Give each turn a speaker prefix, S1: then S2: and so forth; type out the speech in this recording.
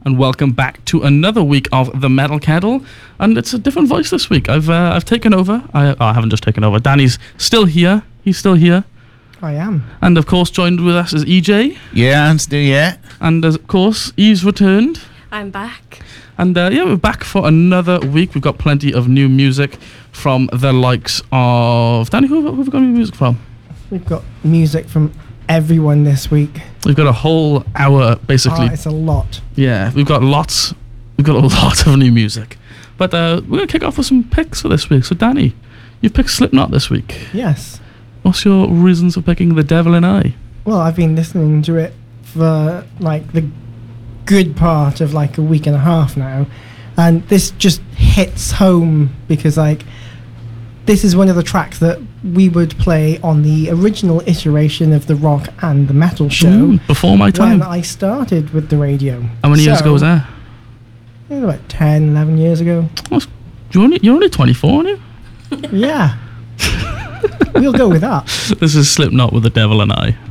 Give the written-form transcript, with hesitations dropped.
S1: and welcome back to another week of the Metal Kettle. And it's a different voice this week. I've taken over. I haven't just taken over. Danny's still here. He's still here.
S2: I am.
S1: And of course, joined with us is EJ.
S3: Yeah, I'm still here.
S1: And of course, Eve's returned.
S4: I'm back.
S1: And we're back for another week. We've got plenty of new music from the likes of... Danny, who have we got new music from?
S2: We've got music from everyone this week.
S1: We've got a whole hour, basically.
S2: It's a lot.
S1: Yeah, we've got a lot of new music. But we're going to kick off with some picks for this week. So, Danny, you've picked Slipknot this week.
S2: Yes.
S1: What's your reasons for picking The Devil in I?
S2: Well, I've been listening to it for, the good part of, a week and a half now. And this just hits home because, this is one of the tracks that we would play on the original iteration of the Rock and the Metal show.
S1: Before my time.
S2: When I started with the radio.
S1: How many years ago was that?
S2: About 10, 11 years ago.
S1: You're only 24, aren't you?
S2: Yeah. We'll go with that.
S1: This is Slipknot with The Devil in I.